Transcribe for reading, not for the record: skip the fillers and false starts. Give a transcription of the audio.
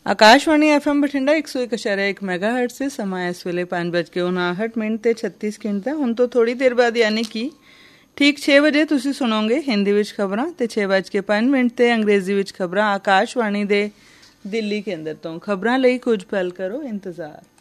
Akashvani FM Bathinda 101.1 ਮੈਗਾਹਰਟ से ਸਮਾਂ ਇਸ ਵੇਲੇ 5:59 ਤੇ 36 ਦਾ। ਹੁਣ ਤੋਂ ਥੋੜੀ ਦੇਰ ਬਾਅਦ ਯਾਨੀ ਕਿ ਠੀਕ 6 ਵਜੇ ਤੁਸੀਂ ਸੁਣੋਗੇ ਹਿੰਦੀ ਵਿੱਚ ਖਬਰਾਂ ਤੇ 6:05 ਤੇ ਅੰਗਰੇਜ਼ੀ ਵਿੱਚ ਖਬਰਾਂ ਆਕਾਸ਼ਵਾਣੀ ਦੇ ਦਿੱਲੀ ਕੇਂਦਰ ਤੋਂ। ਖਬਰਾਂ ਲਈ ਕੁਝ ਪਲ ਕਰੋ ਇੰਤਜ਼ਾਰ।